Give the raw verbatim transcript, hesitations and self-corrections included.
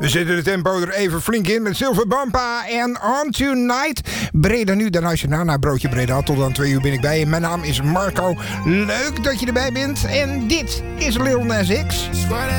We zetten de tempo er even flink in met Silver Bampa en On Tonight. Breda nu, dan luister je naar Broodje Breda. Tot aan twee uur ben ik bij je. Mijn naam is Marco. Leuk dat je erbij bent. En dit is Lil Nas X.